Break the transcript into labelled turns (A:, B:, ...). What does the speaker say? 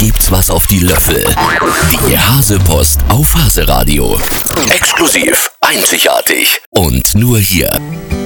A: gibt's was auf die Löffel. Die Hasepost auf Haseradio. Exklusiv, einzigartig und nur hier.